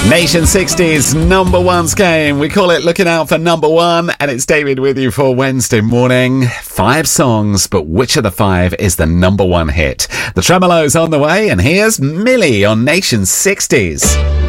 Nation 60's number ones game. We call it Looking Out for Number One, and it's David with you for Wednesday morning. 5 songs, but which of the 5 is the number one hit? The Tremolo's on the way, and here's Millie on Nation 60's.